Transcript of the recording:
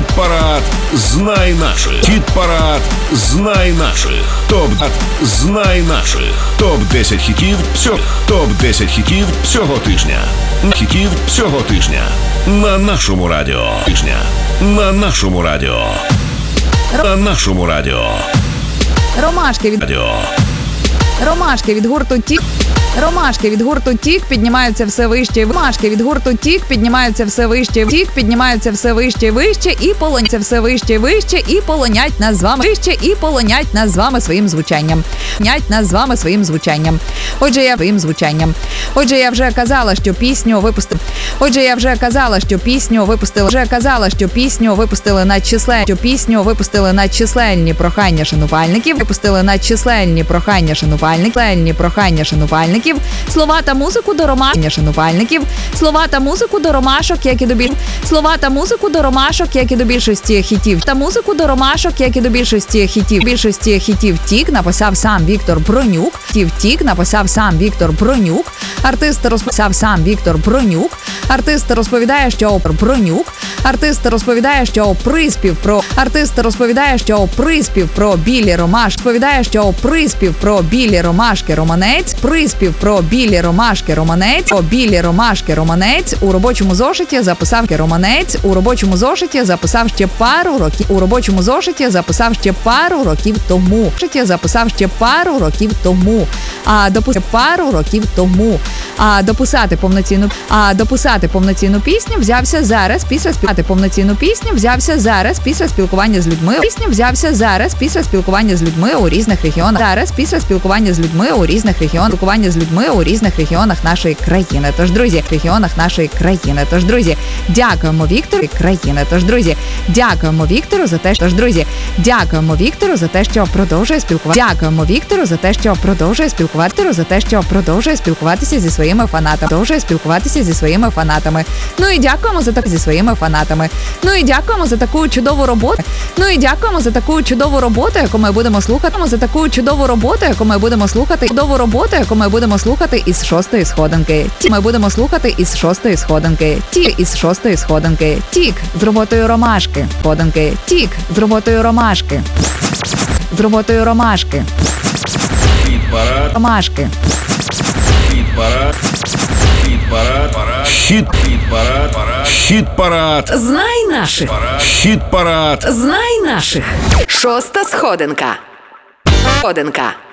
Хіт-парад «Знай наших». Хіт-парад «Знай наших». Знай наших. Топ-10 хітів всього. Топ-10 хітів всього тижня. Хітів всього тижня. На нашому радіо. На нашому радіо. На нашому радіо. Ромашки від гурту Тік. Ромашки від гурту Тік піднімаються все вище. Ромашки від гурту Тік піднімаються все вище. Тік піднімаються все вище, вище і полоняться все вище, вище і полонять нас з вами вище і полонять нас з вами своїм звучанням. Отже, я вже казала, що пісню випустили на численні прохання шанувальників. Слова та музику до ромашок, як і до більшості хітів. Більшості хітів Тік написав сам Віктор Бронюк. Артист розповідає, що приспів про білі ромашки романець у робочому зошиті записав ще пару років тому. Дописати повноцінну пісню взявся зараз після спілкування з людьми у різних регіонах нашої країни. Тож, друзі, дякуємо Віктору за те, що продовжує спілкуватися зі своїми фанатами. Ну і дякуємо за таку чудову роботу, яку ми будемо слухати із шостої сходинки. Тік з роботою ромашки. Хіт-парад. Знай наших. Хіт-парад. Знай наших. Шоста сходинка.